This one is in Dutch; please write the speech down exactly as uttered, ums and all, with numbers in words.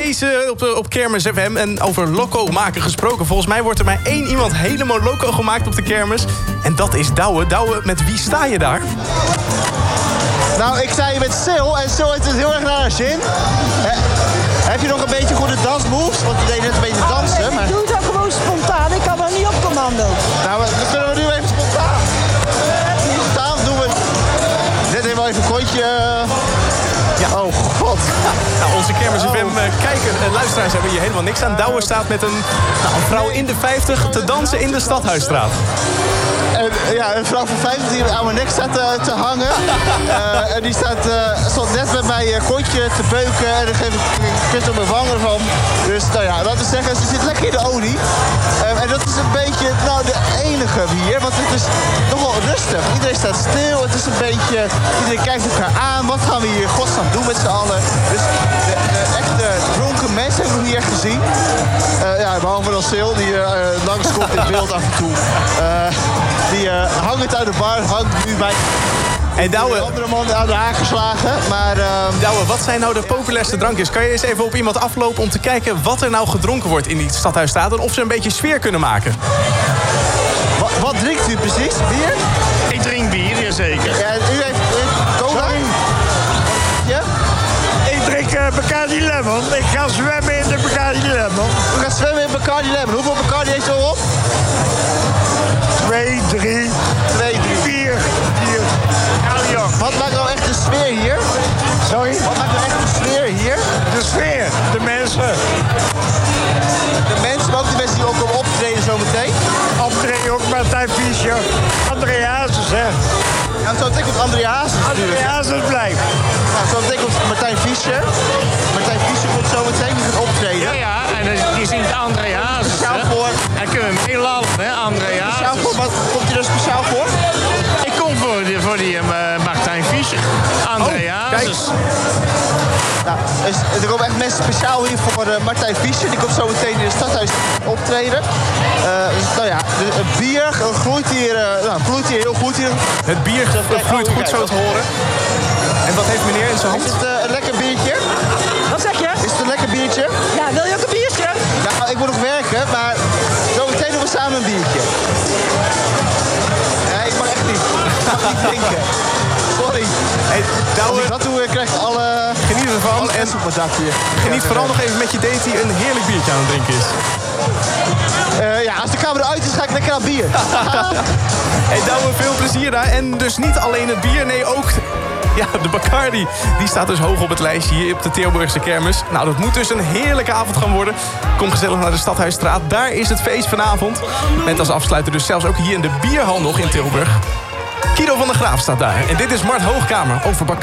feesten op, op Kermis F M. En over loco maken gesproken. Volgens mij wordt er maar één iemand helemaal loco gemaakt op de kermis. En dat is Douwe. Douwe, met wie sta je daar? Nou, ik sta hier met Sil. En Sil heeft het heel erg naar haar zin. He, heb je nog een beetje goede dansmoves? Want we deden net een beetje dansen. Oh, nee, maar... ik doe het ook gewoon spontaan. Ik kan nog niet op commando. Nou, dan kunnen we nu even spontaan. Spontaan doen we... Net even even een kontje... Ja. Oh, god. Nou, onze Kermis F M oh. kijkers en luisteraars hebben hier helemaal niks aan. Douwe staat met een, nou, een vrouw in de vijftig te dansen in de Stadhuisstraat. En, ja, een vrouw van vijftig die aan mijn nek staat uh, te hangen. uh, en die staat, uh, stond net met mijn uh, kontje te beuken. En dan geef ik een kus op mijn wangen van. Dus nou ja, laten we zeggen, ze zit lekker in de olie. Uh, en dat is een beetje nou, de enige hier. Want het is nogal rustig. Iedereen staat stil. Het is een beetje... Iedereen kijkt elkaar aan. Wat gaan we hier in godsnaam doen met z'n allen? Dus de, de echte dronken mensen hebben we nog niet echt gezien. Uh, ja, behalve dan Sil, die uh, langskomt in beeld af en toe. Uh, Die uh, hangt uit de bar, hangt nu bij... Hey, Douwe. De andere man aan de haak geslagen, maar... Uh... Douwe, wat zijn nou de populairste drankjes? Kan je eens even op iemand aflopen om te kijken wat er nou gedronken wordt in die Stadhuisstraat... en of ze een beetje sfeer kunnen maken? Wat, wat drinkt u precies? Bier? Ik drink bier, jazeker. Ja, u heeft uh, cola? Ja? Ik drink uh, Bacardi Lemon. Ik ga zwemmen in de Bacardi Lemon. U gaat zwemmen in Bacardi Lemon. Hoeveel Bacardi heeft u al op? Twee, drie, Twee, drie. vier, vier. Ja, wat maakt nou echt de sfeer hier? Sorry? Wat maakt nou echt de sfeer hier? De sfeer, de mensen. De mensen, maar ook de mensen die ook komen optreden zometeen. Optreden ook Martijn Fischer. André Hazes, hè? Ja, zo meteen komt André Hazes natuurlijk. André Hazes blijft. Nou, zo meteen komt Martijn Fischer. Martijn Fischer komt zo meteen, die gaat optreden. Ja, ja, en die zingt André Hazes. Speciaal voor... En kunnen we meelalen, hè, André Hazes. Speciaal voor, wat komt hij er speciaal voor? Ik kom voor die, voor die uh, Martijn Fischer. André oh, Hazes. Nou, dus, er komen echt mensen speciaal hier voor uh, Martijn Fischer. Die komt zo meteen in het stadhuis optreden. Uh, dus, nou ja, de, het bier groeit hier, uh, nou, vloeit hier heel goed hier. Het bier vloeit goed, zo te horen. En wat heeft meneer in zijn hand? Is het uh, een lekker biertje? Wat zeg je? Is het een lekker biertje? Ja, wil je ook een biertje? Nou, ik moet nog werken, maar zo meteen doen we samen een biertje. Ja, ik mag echt niet. Ik mag niet drinken. Sorry. Hey, Douwe, dat doen we, krijg je alle... Geniet ervan. Alle en op het dakje. Geniet vooral nog even met je date die een heerlijk biertje aan het drinken is. Uh, ja, als de camera uit is, ga ik lekker aan bier. Hey, Douwe, veel plezier daar. En dus niet alleen het bier, nee ook... Ja, de Bacardi, die staat dus hoog op het lijstje hier op de Tilburgse kermis. Nou, dat moet dus een heerlijke avond gaan worden. Kom gezellig naar de Stadhuisstraat. Daar is het feest vanavond. Met als afsluiter dus zelfs ook hier in de bierhal nog in Tilburg. Guido van der Graaf staat daar. En dit is Mart Hoogkamer over Bacardi.